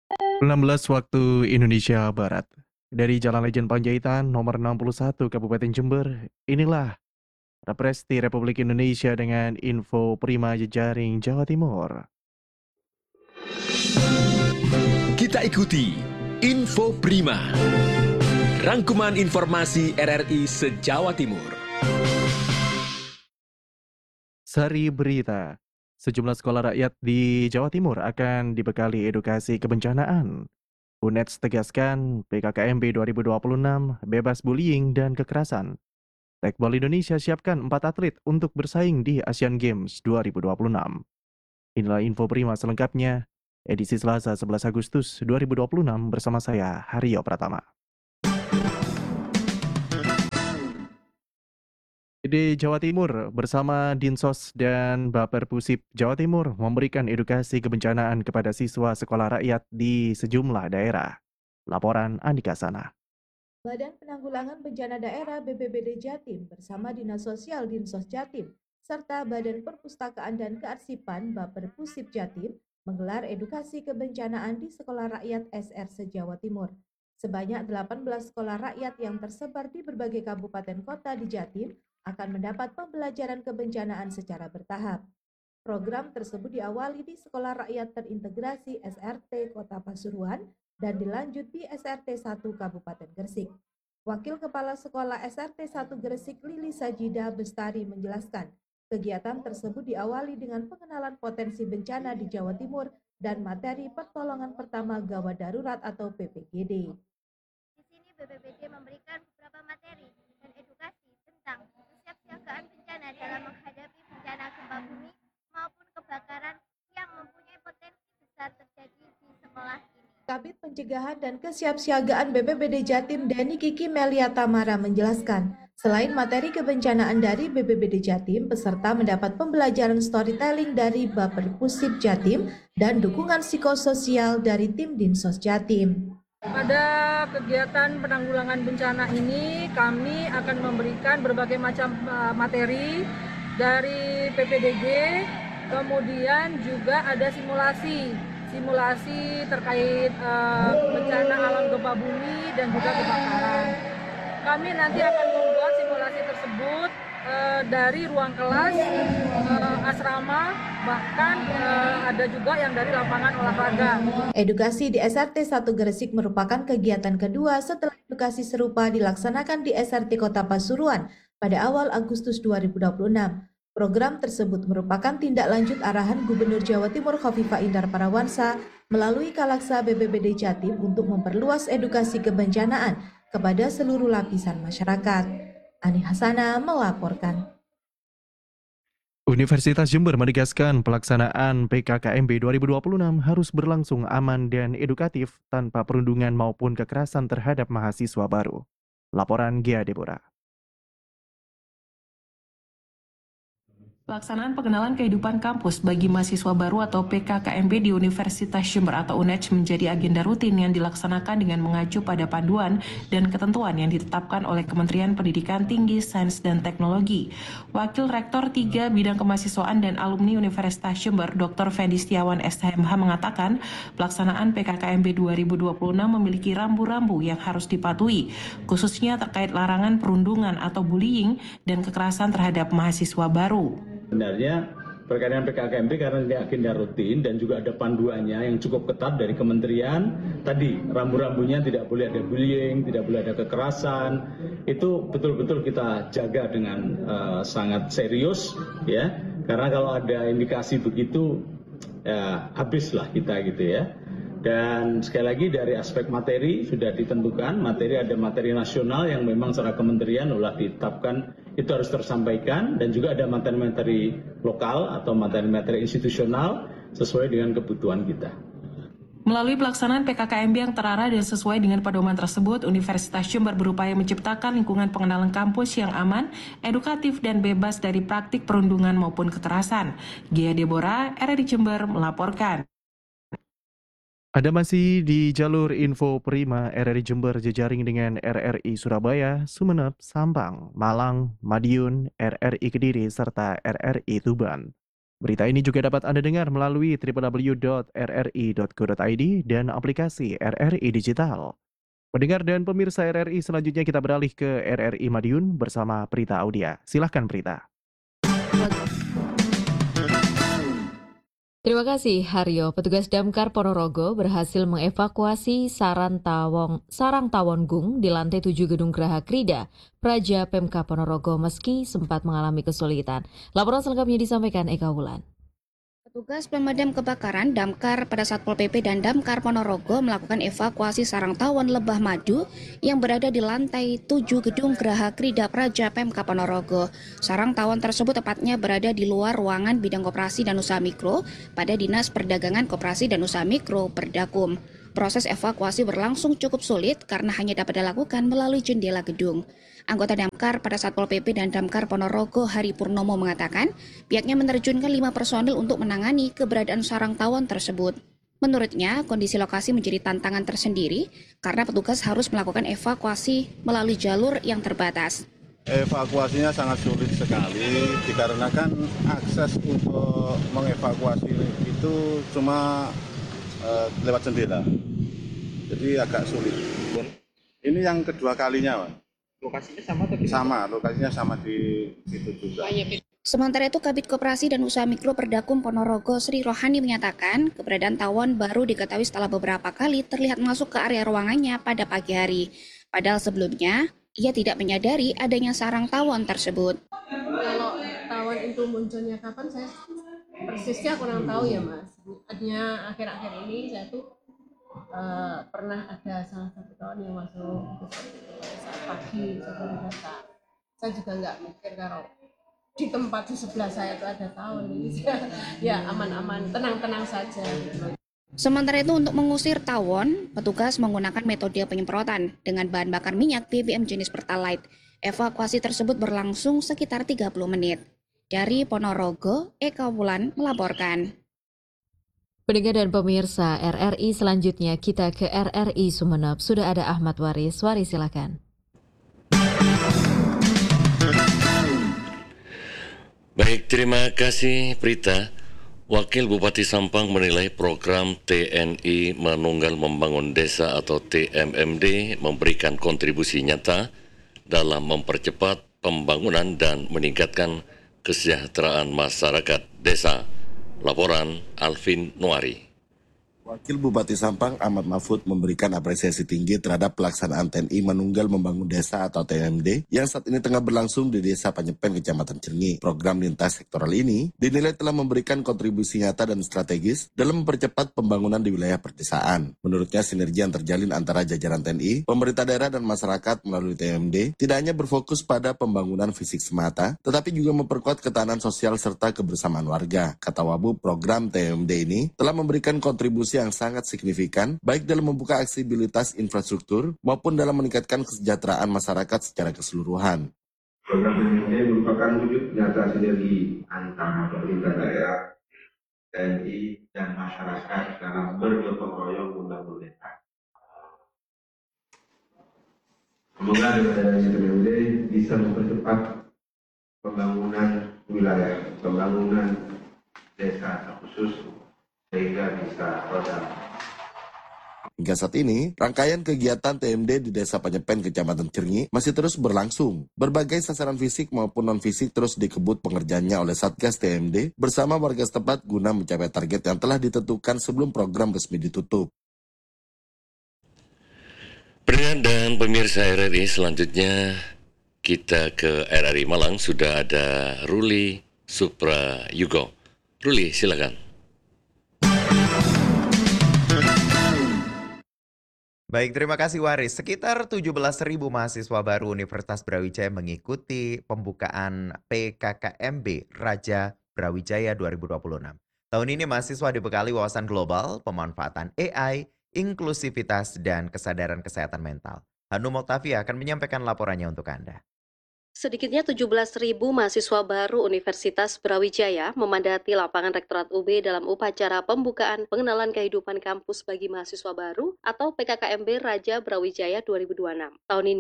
16 waktu Indonesia Barat. Dari Jalan Lejen Panjaitan nomor 61 Kabupaten Jember, inilah Represti Republik Indonesia dengan info prima jejaring Jawa Timur. Kita ikuti Info Prima, rangkuman informasi RRI se-Jawa Timur. Sari berita, sejumlah sekolah rakyat di Jawa Timur akan dibekali edukasi kebencanaan. UNED tegaskan PKKMB 2026 bebas bullying dan kekerasan. Tekbol Indonesia siapkan 4 atlet untuk bersaing di Asian Games 2026. Inilah info prima selengkapnya, edisi Selasa 11 Agustus 2026 bersama saya, Haryo Pratama. Di Jawa Timur, bersama Dinsos dan Baperpusip Jawa Timur memberikan edukasi kebencanaan kepada siswa sekolah rakyat di sejumlah daerah. Laporan Andika Sana. Badan Penanggulangan Bencana Daerah BPBD Jatim bersama Dinas Sosial Dinsos Jatim serta Badan Perpustakaan dan Kearsipan Baperpusip Jatim menggelar edukasi kebencanaan di sekolah rakyat SR se-Jawa Timur. Sebanyak 18 sekolah rakyat yang tersebar di berbagai kabupaten kota di Jatim akan mendapat pembelajaran kebencanaan secara bertahap. Program tersebut diawali di Sekolah Rakyat Terintegrasi SRT Kota Pasuruan dan dilanjut di SRT 1 Kabupaten Gresik. Wakil Kepala Sekolah SRT 1 Gresik Lili Sajida Bestari menjelaskan, kegiatan tersebut diawali dengan pengenalan potensi bencana di Jawa Timur dan materi pertolongan pertama gawat darurat atau PPGD. Di sini BPBD memberikan beberapa materi dan edukasi tentang kesiapsiagaan bencana dalam menghadapi bencana gempa bumi maupun kebakaran yang mempunyai potensi besar terjadi di sekolah ini. Kabid Pencegahan dan Kesiapsiagaan BPBD Jatim Deni Kiki Melia Tamara menjelaskan, selain materi kebencanaan dari BPBD Jatim, peserta mendapat pembelajaran storytelling dari Baperpusip Jatim dan dukungan psikososial dari tim Dinsos Jatim. Pada kegiatan penanggulangan bencana ini, kami akan memberikan berbagai macam materi dari PPDG, kemudian juga ada simulasi terkait bencana alam gempa bumi dan juga kebakaran. Kami nanti akan membuat simulasi tersebut dari ruang kelas, asrama, bahkan ada juga yang dari lapangan olahraga. Edukasi di SRT 1 Gresik merupakan kegiatan kedua setelah edukasi serupa dilaksanakan di SRT Kota Pasuruan pada awal Agustus 2026. Program tersebut merupakan tindak lanjut arahan Gubernur Jawa Timur Khofifah Indar Parawansa melalui Kalaksa BPBD Jatim untuk memperluas edukasi kebencanaan kepada seluruh lapisan masyarakat. Ani Hasana melaporkan. Universitas Jember menegaskan pelaksanaan PKKMB 2026 harus berlangsung aman dan edukatif tanpa perundungan maupun kekerasan terhadap mahasiswa baru. Laporan Gia Deborah. Pelaksanaan pengenalan kehidupan kampus bagi mahasiswa baru atau PKKMB di Universitas Jember atau UNED menjadi agenda rutin yang dilaksanakan dengan mengacu pada panduan dan ketentuan yang ditetapkan oleh Kementerian Pendidikan Tinggi, Sains, dan Teknologi. Wakil Rektor 3 Bidang Kemahasiswaan dan Alumni Universitas Jember, Dr. Fendi Setiawan STMH mengatakan, pelaksanaan PKKMB 2026 memiliki rambu-rambu yang harus dipatuhi, khususnya terkait larangan perundungan atau bullying dan kekerasan terhadap mahasiswa baru. Sebenarnya berkaitan PKKMB karena ini agenda rutin dan juga ada panduannya yang cukup ketat dari kementerian. Tadi rambu-rambunya tidak boleh ada bullying, tidak boleh ada kekerasan. Itu betul-betul kita jaga dengan sangat serius, ya. Karena kalau ada indikasi begitu, ya habislah kita gitu ya. Dan sekali lagi dari aspek materi sudah ditentukan, ada materi nasional yang memang secara kementerian telah ditetapkan itu harus tersampaikan, dan juga ada materi-materi lokal atau materi-materi institusional sesuai dengan kebutuhan kita. Melalui pelaksanaan PKKMB yang terarah dan sesuai dengan pedoman tersebut, Universitas Jember berupaya menciptakan lingkungan pengenalan kampus yang aman, edukatif, dan bebas dari praktik perundungan maupun kekerasan. Gia Deborah, RRI Jember melaporkan. Ada masih di jalur info prima RRI Jember jejaring dengan RRI Surabaya, Sumeneb, Sampang, Malang, Madiun, RRI Kediri, serta RRI Tuban. Berita ini juga dapat Anda dengar melalui www.rri.co.id dan aplikasi RRI Digital. Pendengar dan pemirsa RRI, selanjutnya kita beralih ke RRI Madiun bersama Prita Audia. Silahkan Prita. Terima kasih Haryo. Petugas Damkar Ponorogo berhasil mengevakuasi sarang tawon gung di lantai 7 Gedung Graha Krida, Praja Pemka Ponorogo meski sempat mengalami kesulitan. Laporan selengkapnya disampaikan Eka Wulan. Petugas pemadam kebakaran Damkar pada Satpol PP dan Damkar Ponorogo melakukan evakuasi sarang tawon lebah madu yang berada di lantai 7 Gedung Graha Krida Praja Pemka Ponorogo. Sarang tawon tersebut tepatnya berada di luar ruangan bidang koperasi dan usaha mikro pada Dinas Perdagangan Koperasi dan Usaha Mikro Perdakum. Proses evakuasi berlangsung cukup sulit karena hanya dapat dilakukan melalui jendela gedung. Anggota Damkar pada Satpol PP dan Damkar Ponorogo Hari Purnomo mengatakan pihaknya menerjunkan 5 personil untuk menangani keberadaan sarang tawon tersebut. Menurutnya, kondisi lokasi menjadi tantangan tersendiri karena petugas harus melakukan evakuasi melalui jalur yang terbatas. Evakuasinya sangat sulit sekali dikarenakan akses untuk mengevakuasi itu cuma lewat jendela, jadi agak sulit. Ini yang kedua kalinya, Pak. Lokasinya sama atau Sama, lokasinya sama di situ juga. Sementara itu, Kabid Koperasi dan Usaha Mikro Perdakum Ponorogo Sri Rohani menyatakan keberadaan tawon baru diketahui setelah beberapa kali terlihat masuk ke area ruangannya pada pagi hari. Padahal sebelumnya, ia tidak menyadari adanya sarang tawon tersebut. Kalau tawon itu munculnya kapan saya persisnya kurang tahu ya Mas. Artinya akhir-akhir ini saya tuh pernah ada salah satu tawon yang masuk saat pagi saya baru data. Saya juga nggak mikir kalau di tempat di sebelah saya itu ada tawon. Jadi ya aman-aman, tenang-tenang saja. Sementara itu untuk mengusir tawon, petugas menggunakan metode penyemprotan dengan bahan bakar minyak BBM jenis Pertalite. Evakuasi tersebut berlangsung sekitar 30 menit. Dari Ponorogo, Eka Wulan melaporkan. Pendengar dan pemirsa RRI, selanjutnya kita ke RRI Sumeneb. Sudah ada Ahmad Waris. Waris, silakan. Baik, terima kasih Prita. Wakil Bupati Sampang menilai program TNI Menunggal Membangun Desa atau TMMD memberikan kontribusi nyata dalam mempercepat pembangunan dan meningkatkan kesejahteraan masyarakat desa. Laporan Alvin Nuari. Wakil Bupati Sampang Ahmad Mahfud memberikan apresiasi tinggi terhadap pelaksanaan TNI Menunggal Membangun Desa atau TMD yang saat ini tengah berlangsung di Desa Panyepen, Kecamatan Cengi. Program lintas sektoral ini dinilai telah memberikan kontribusi nyata dan strategis dalam mempercepat pembangunan di wilayah perdesaan. Menurutnya, sinergi yang terjalin antara jajaran TNI, pemerintah daerah dan masyarakat melalui TMD tidak hanya berfokus pada pembangunan fisik semata, tetapi juga memperkuat ketahanan sosial serta kebersamaan warga. Kata Wabu, program TMD ini telah memberikan kontribusi yang sangat signifikan, baik dalam membuka aksesibilitas infrastruktur maupun dalam meningkatkan kesejahteraan masyarakat secara keseluruhan. Program ini merupakan wujud nyata sinergi antara pemerintah daerah, TNI, dan masyarakat dalam bergotong royong membangun desa. Semoga dengan adanya TMD bisa mempercepat pembangunan wilayah, pembangunan desa terkhusus, sehingga bisa roda. Hingga saat ini, rangkaian kegiatan TMD di Desa Panyepen, Kecamatan Cengi masih terus berlangsung. Berbagai sasaran fisik maupun non-fisik terus dikebut pengerjaannya oleh Satgas TMD bersama warga setempat guna mencapai target yang telah ditentukan sebelum program resmi ditutup. Pendengar dan pemirsa RRI, selanjutnya kita ke RRI Malang. Sudah ada Ruli Suprayugo. Ruli, silakan. Baik, terima kasih Waris. Sekitar 17.000 mahasiswa baru Universitas Brawijaya mengikuti pembukaan PKKMB Raja Brawijaya 2026. Tahun ini mahasiswa dibekali wawasan global, pemanfaatan AI, inklusivitas, dan kesadaran kesehatan mental. Hanum Oktavia akan menyampaikan laporannya untuk Anda. Sedikitnya 17.000 mahasiswa baru Universitas Brawijaya memadati lapangan Rektorat UB dalam upacara pembukaan pengenalan kehidupan kampus bagi mahasiswa baru atau PKKMB Raja Brawijaya 2026. Tahun ini,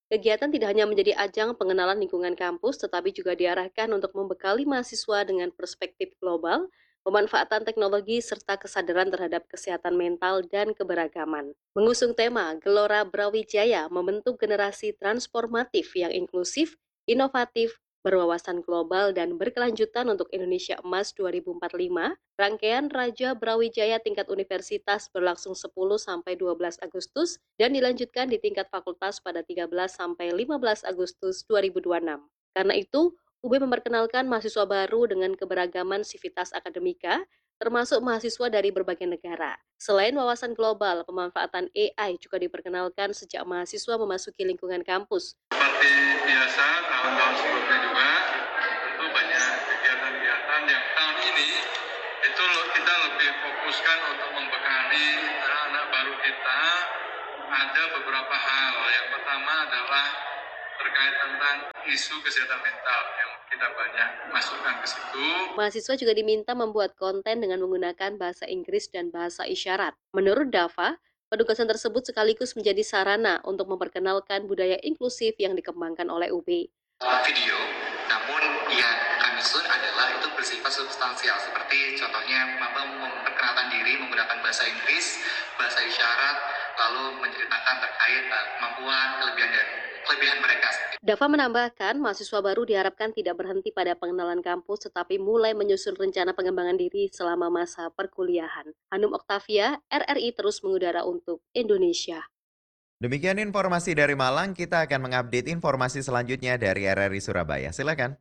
Kegiatan tidak hanya menjadi ajang pengenalan lingkungan kampus, tetapi juga diarahkan untuk membekali mahasiswa dengan perspektif global, pemanfaatan teknologi, serta kesadaran terhadap kesehatan mental dan keberagaman. Mengusung tema Gelora Brawijaya membentuk generasi transformatif yang inklusif, inovatif, berwawasan global, dan berkelanjutan untuk Indonesia Emas 2045, rangkaian Raja Brawijaya tingkat universitas berlangsung 10-12 Agustus dan dilanjutkan di tingkat fakultas pada 13-15 Agustus 2026. Karena itu, UB memperkenalkan mahasiswa baru dengan keberagaman sivitas akademika, termasuk mahasiswa dari berbagai negara. Selain wawasan global, pemanfaatan AI juga diperkenalkan sejak mahasiswa memasuki lingkungan kampus. Seperti biasa, tahun-tahun sebelumnya juga, tentu banyak kegiatan-kegiatan yang tahun ini itu kita lebih fokuskan untuk membekali anak-anak baru kita. Ada beberapa hal. Yang pertama adalah terkait tentang isu kesehatan mental yang kita banyak masukkan ke situ. Mahasiswa juga diminta membuat konten dengan menggunakan bahasa Inggris dan bahasa isyarat. Menurut Dava, penugasan tersebut sekaligus menjadi sarana untuk memperkenalkan budaya inklusif yang dikembangkan oleh UB. Video, namun yang kami susun adalah itu bersifat substansial, seperti contohnya memperkenalkan diri menggunakan bahasa Inggris, bahasa isyarat, lalu menceritakan terkait kemampuan, kelebihan mereka. Dava menambahkan, mahasiswa baru diharapkan tidak berhenti pada pengenalan kampus, tetapi mulai menyusun rencana pengembangan diri selama masa perkuliahan. Hanum Oktavia, RRI terus mengudara untuk Indonesia. Demikian informasi dari Malang, kita akan mengupdate informasi selanjutnya dari RRI Surabaya. Silakan.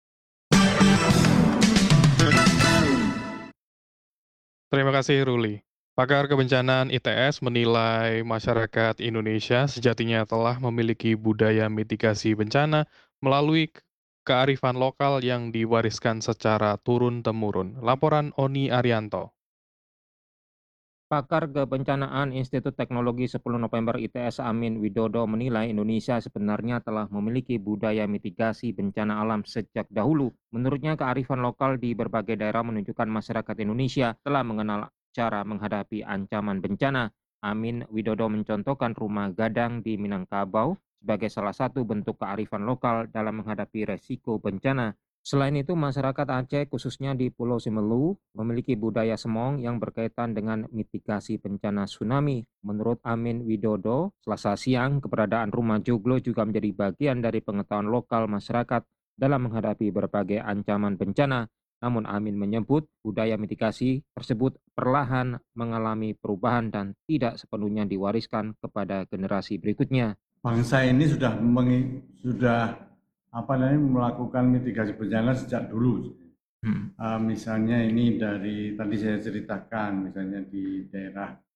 Terima kasih Ruli. Pakar kebencanaan ITS menilai masyarakat Indonesia sejatinya telah memiliki budaya mitigasi bencana melalui kearifan lokal yang diwariskan secara turun-temurun. Laporan Oni Arianto. Pakar Kebencanaan Institut Teknologi 10 November ITS Amin Widodo menilai Indonesia sebenarnya telah memiliki budaya mitigasi bencana alam sejak dahulu. Menurutnya kearifan lokal di berbagai daerah menunjukkan masyarakat Indonesia telah mengenal cara menghadapi ancaman bencana. Amin Widodo mencontohkan rumah gadang di Minangkabau sebagai salah satu bentuk kearifan lokal dalam menghadapi resiko bencana. Selain itu, masyarakat Aceh khususnya di Pulau Simelu memiliki budaya semong yang berkaitan dengan mitigasi bencana tsunami. Menurut Amin Widodo, Selasa siang keberadaan rumah joglo juga menjadi bagian dari pengetahuan lokal masyarakat dalam menghadapi berbagai ancaman bencana. Namun Amin menyebut budaya mitigasi tersebut perlahan mengalami perubahan dan tidak sepenuhnya diwariskan kepada generasi berikutnya. Bangsa ini sudah melakukan mitigasi bencana sejak dulu. Misalnya ini dari tadi saya ceritakan, misalnya di daerah